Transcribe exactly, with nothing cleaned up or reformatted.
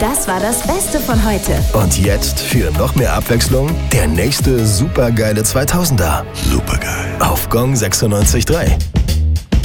Das war das Beste von heute. Und jetzt für noch mehr Abwechslung der nächste supergeile zweitausender. Supergeil. Auf Gong sechsundneunzig Komma drei.